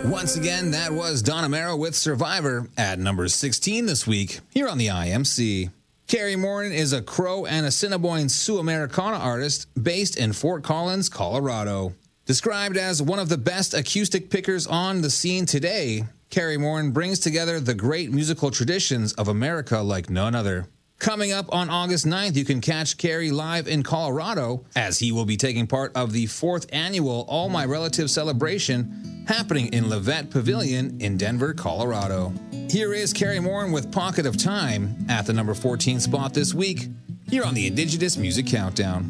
Once again, that was Don Amaro with Survivor at number 16 this week here on the IMC. Carrie Morin is a Crow and Assiniboine Sioux Americana artist based in Fort Collins, Colorado. Described as one of the best acoustic pickers on the scene today, Carrie Morin brings together the great musical traditions of America like none other. Coming up on August 9th, you can catch Carrie live in Colorado, as he will be taking part of the 4th annual All My Relatives celebration happening in Levette Pavilion in Denver, Colorado. Here is Carrie Morin with Pocket of Time at the number 14 spot this week, here on the Indigenous Music Countdown.